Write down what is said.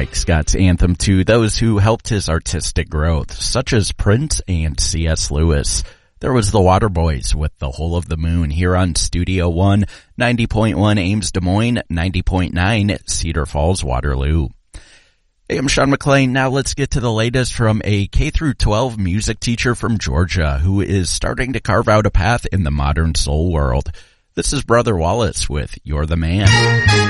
Mike Scott's anthem to those who helped his artistic growth, such as Prince and C.S. Lewis. There was the Waterboys with The Hole of the Moon here on Studio One, 90.1 Ames, Des Moines, 90.9 Cedar Falls, Waterloo. Hey, I'm Sean McLean. Now let's get to the latest from a K-12 music teacher from Georgia who is starting to carve out a path in the modern soul world. This is Brother Wallace with You're the Man.